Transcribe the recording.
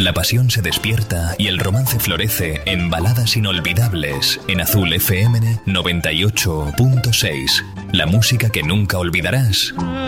La pasión se despierta y el romance florece en baladas inolvidables en Azul FM 98.6. La música que nunca olvidarás.